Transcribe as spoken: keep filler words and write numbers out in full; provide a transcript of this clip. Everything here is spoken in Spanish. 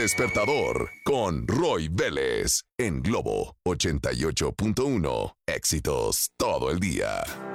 despertador con Roy Vélez en Globo ochenta y ocho punto uno. Éxitos todo el día.